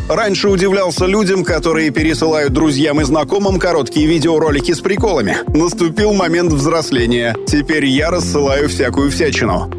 Раньше удивлялся людям, которые пересылают друзьям и знакомым короткие видеоролики с приколами. Наступил момент взросления. Теперь я рассылаю всякую всячину.